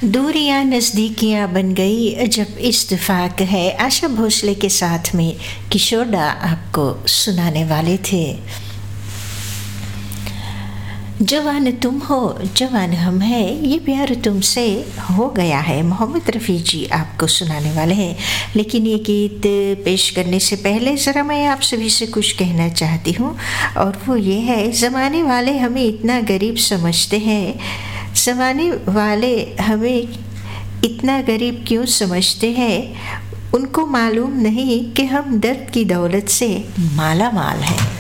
दूरियां नज़दीकियां बन गई जब इत्तेफाक है, आशा भोसले के साथ में किशोर दा आपको सुनाने वाले थे। जवान तुम हो जवान हम हैं, ये प्यार तुमसे हो गया है, मोहम्मद रफ़ी जी आपको सुनाने वाले हैं। लेकिन ये गीत पेश करने से पहले ज़रा मैं आप सभी से कुछ कहना चाहती हूँ, और वो ये है, ज़माने वाले हमें इतना गरीब समझते हैं, ज़माने वाले हमें इतना गरीब क्यों समझते हैं, उनको मालूम नहीं कि हम दर्द की दौलत से माला माल हैं।